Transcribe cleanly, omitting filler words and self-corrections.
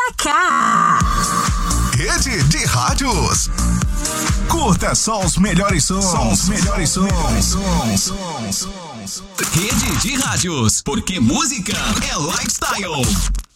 cá. Rede de Rádios. Curta só os melhores sons. Rede de Rádios, porque música é lifestyle.